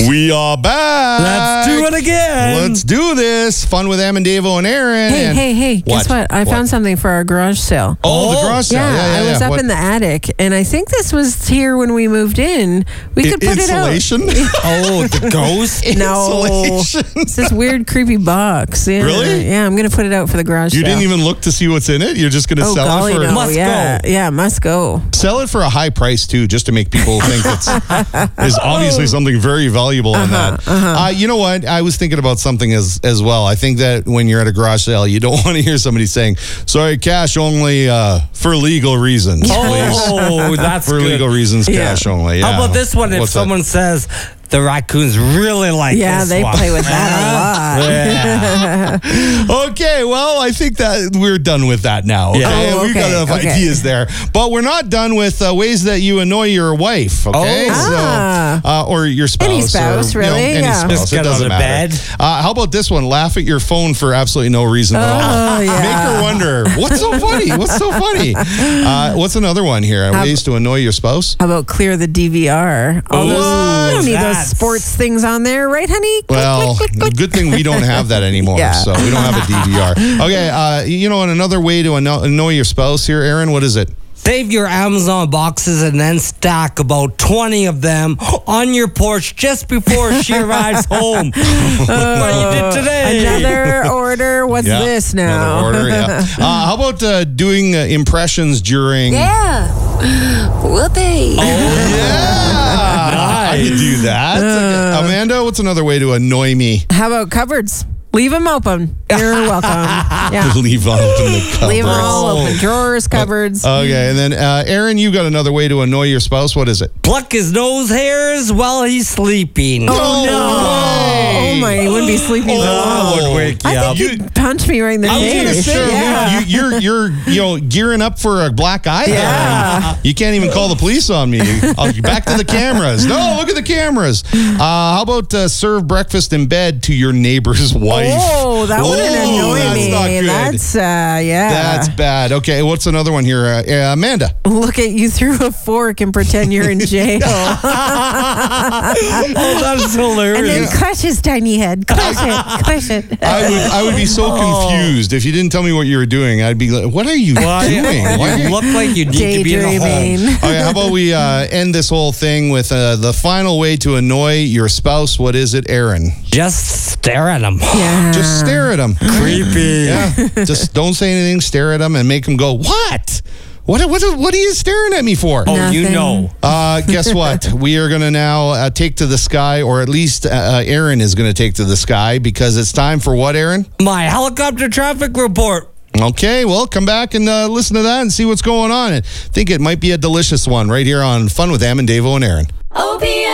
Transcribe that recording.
We are back. Let's do it again. Let's do this. Fun with Em and Davo and Aaron. Hey. Guess what? I found something for our garage sale. Oh, the garage sale. Yeah. I was up in the attic, and I think this was here when we moved in. We could put insulation? it out. Oh, the ghost? No. It's this weird, creepy box. Yeah. Really? Yeah, I'm going to put it out for the garage sale. You didn't even look to see what's in it? You're just going to sell it for... No. Must go. Yeah, must go. Sell it for a high price, too, just to make people think there's obviously something very valuable in that. You know what? I was thinking about something as well. I think that when you're at a garage sale, you don't want to hear somebody saying, sorry, cash only for legal reasons, please. Oh, that's for good. legal reasons, cash only. Yeah. How about this one? If someone says the raccoons really like this they one. play with that a lot. Yeah. Okay, well, I think that we're done with that now. Okay? Oh, We've got enough ideas there. But we're not done with ways that you annoy your wife, okay? Or your spouse. Any spouse, or, really? any spouse. Just get it doesn't out of matter. bed. How about this one? Laugh at your phone for absolutely no reason at all. Yeah. Make her wonder, what's so funny? What's so funny? What's another one here? Ways to annoy your spouse? How about clear the DVR? All those, you don't need those sports things on there, right, honey? Well, good thing we don't have that anymore. Yeah. So we don't have a DVR. Okay, and another way to annoy your spouse here, Aaron, what is it? Save your Amazon boxes and then stack about 20 of them on your porch just before she arrives home. Look what you did today. Another order. What's this now? Another order, yeah. How about doing impressions during... Yeah. Whoopee. Oh, yeah. I could do that. Amanda, what's another way to annoy me? How about cupboards? Leave them open. You're welcome. Yeah. Leave open the cupboards. Leave them all open. Drawers, cupboards. Okay, and then Aaron, you got another way to annoy your spouse. What is it? Pluck his nose hairs while he's sleeping. Oh, no. Oh, my. He wouldn't be sleeping for long. That would wake you I up. think you'd punch me right in the I was face. gonna say, you're gearing up for a black eye. Yeah. You can't even call the police on me. Back to the cameras. No, look at the cameras. How about serve breakfast in bed to your neighbor's wife? Oh, that wouldn't annoy that's me. not good. That's, That's bad. Okay, what's another one here? Amanda. Look at you through a fork and pretend you're in jail. Oh, that's hilarious. And then crush his tiny head. Crush it. I would be so confused if you didn't tell me what you were doing. I'd be like, what are you doing? You look like you need to be in a home. Daydreaming. Okay, how about we end this whole thing with the final way to annoy your spouse? What is it, Aaron? Just stare at him. Yeah. Just stare at them. Creepy. Yeah. Just don't say anything. Stare at them and make them go, what? What are you staring at me for? Oh, Nothing. you know. Guess what? We are going to now take to the sky, or at least Aaron is going to take to the sky, because it's time for what, Aaron? My helicopter traffic report. Okay, well, come back and listen to that and see what's going on. I think it might be a delicious one right here on Fun with Em and Davo and Aaron. OPM.